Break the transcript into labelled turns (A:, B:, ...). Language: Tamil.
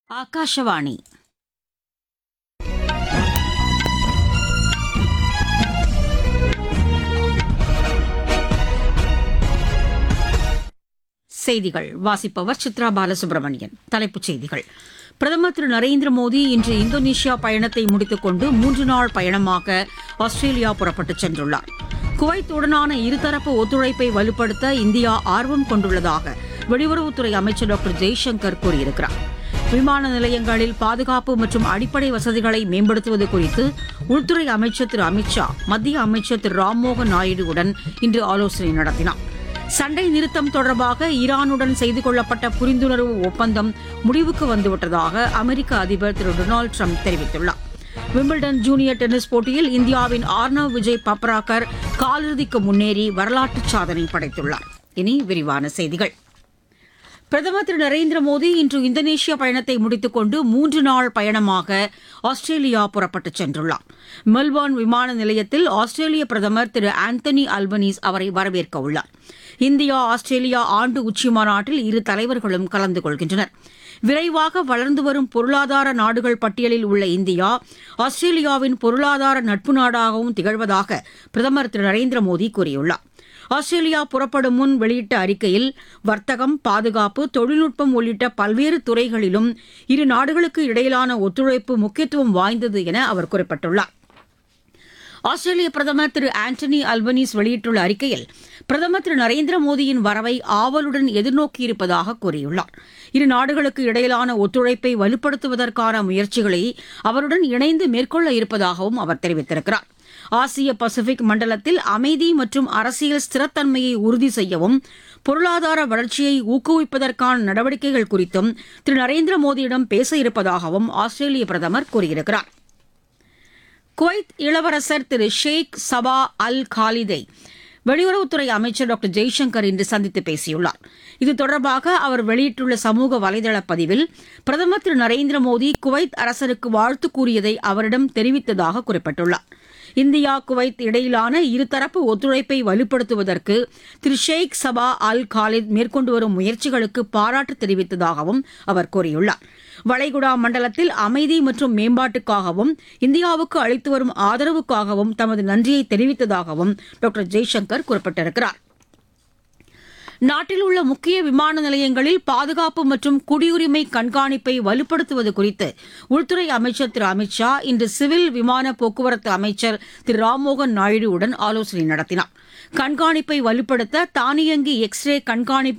A: ಆಕಾಶವಾಣಿ செய்திகள் வாசிப்பவர் சித்ரா பாலசுப்ரமணியன். தலைப்புச் செய்திகள். பிரதமர் திரு நரேந்திர மோடி இன்று இந்தோனேஷியா பயணத்தை முடித்துக் கொண்டு 3 நாள் பயணமாக ஆஸ்திரேலியா புறப்பட்டுச் சென்றுள்ளார். குவைத்துடனான இருதரப்பு ஒத்துழைப்பை வலுப்படுத்த இந்தியா ஆர்வம் கொண்டுள்ளதாக வெளியுறவுத்துறை அமைச்சர் டாக்டர் ஜெய்சங்கர் கூறியிருக்கிறார். விமான நிலையங்களில் பாதுகாப்பு மற்றும் அடிப்படை வசதிகளை மேம்படுத்துவது குறித்து உள்துறை அமைச்சர் திரு அமித் ஷா மத்திய அமைச்சர் திரு ராம்மோகன் நாயுடுவுடன் இன்று ஆலோசனை நடத்தினார். சண்டை நிறுத்தம் தொடர்பாக ஈரானுடன் செய்து கொள்ளப்பட்ட புரிந்துணர்வு ஒப்பந்தம் முடிவுக்கு வந்துவிட்டதாக அமெரிக்க அதிபர் திரு டொனால்டு ட்ரம்ப் தெரிவித்துள்ளார். விம்பிள்டன் ஜூனியர் டென்னிஸ் போட்டியில் இந்தியாவின் ஆர்னவ் விஜய் பப்ராக்கர் காலிறுதிக்கு முன்னேறி வரலாற்று சாதனை படைத்துள்ளார். இனி விரிவான செய்திகள். பிரதமர் திரு நரேந்திர மோடி இன்று இந்தோனேஷியா பயணத்தை முடித்துக் கொண்டு 3 நாள் பயணமாக ஆஸ்திரேலியா புறப்பட்டுச் சென்றுள்ளார். மெல்போர்ன் விமான நிலையத்தில் ஆஸ்திரேலிய பிரதமர் திரு ஆந்தனி அல்பனீஸ் அவரை வரவேற்க உள்ளார். இந்தியா ஆஸ்திரேலியா ஆண்டு உச்சிமாநாட்டில் இரு தலைவர்களும் கலந்து கொள்கின்றனர். விரைவாக வளர்ந்து வரும் பொருளாதார நாடுகள் பட்டியலில் உள்ள இந்தியா ஆஸ்திரேலியாவின் பொருளாதார நட்பு நாடாகவும் திகழ்வதாக பிரதமர் திரு நரேந்திர மோடி கூறியுள்ளார். ஆஸ்திரேலியா புறப்படும் முன் வெளியிட்ட அறிக்கையில் வர்த்தகம், பாதுகாப்பு, தொழில்நுட்பம் உள்ளிட்ட பல்வேறு துறைகளிலும் இரு நாடுகளுக்கு இடையிலான ஒத்துழைப்பு முக்கியத்துவம் வாய்ந்தது என அவர் குறிப்பிட்டுள்ளார். ஆஸ்திரேலிய பிரதமர் திரு ஆண்டனி அல்பனீஸ் வெளியிட்டுள்ள அறிக்கையில் பிரதமர் திரு நரேந்திர மோடியின் வரவை ஆவலுடன் எதிர்நோக்கியிருப்பதாக கூறியுள்ளார். இரு நாடுகளுக்கு இடையிலான ஒத்துழைப்பை வலுப்படுத்துவதற்கான முயற்சிகளை அவருடன் இணைந்து மேற்கொள்ள இருப்பதாகவும் அவர் தெரிவித்திருக்கிறார். ஆசிய பசிபிக் மண்டலத்தில் அமைதி மற்றும் அரசியல் ஸ்திரத்தன்மையை உறுதி செய்யவும் பொருளாதார வளர்ச்சியை ஊக்குவிப்பதற்கான நடவடிக்கைகள் குறித்தும் திரு நரேந்திர மோடியிடம் பேச இருப்பதாகவும் ஆஸ்திரேலிய பிரதமர் கூறியிருக்கிறார். குவைத் இளவரசர் திரு ஷேக் சபா அல் காலிதை வெளியுறவுத்துறை அமைச்சர் டாக்டர் ஜெய்சங்கர் இன்று சந்தித்து பேசியுள்ளார். இது தொடர்பாக அவர் வெளியிட்டுள்ள சமூக வலைதள பதிவில் பிரதமர் திரு நரேந்திர மோடி குவைத் அரசருக்கு வாழ்த்து கூறியதை அவரிடம் தெரிவித்ததாக குறிப்பிட்டுள்ளார். இந்தியா குவைத் இடையிலான இருதரப்பு ஒத்துழைப்பை வலுப்படுத்துவதற்கு திரு ஷேக் சபா அல் காலித் மேற்கொண்டு வரும் முயற்சிகளுக்கு பாராட்டு தெரிவித்ததாகவும் அவர் கூறியுள்ளார். வளைகுடா மண்டலத்தில் அமைதி மற்றும் மேம்பாட்டுக்காகவும் இந்தியாவுக்கு அளித்து வரும் ஆதரவுக்காகவும் தமது நன்றியை தெரிவித்ததாகவும் டாக்டர் ஜெய்சங்கர் குறிப்பிட்டிருக்கிறார். நாட்டில் உள்ள முக்கிய விமான நிலையங்களில் பாதுகாப்பு மற்றும் குடியுரிமை கண்காணிப்பை வலுப்படுத்துவது குறித்து உள்துறை அமைச்சர் திரு அமித் ஷா இன்று சிவில் விமான போக்குவரத்து அமைச்சர் திரு ராம்மோகன் நாயுடுவுடன் ஆலோசனை நடத்தினார். கண்காணிப்பை வலுப்படுத்த தானியங்கி எக்ஸ்ரே கண்காணிப்பு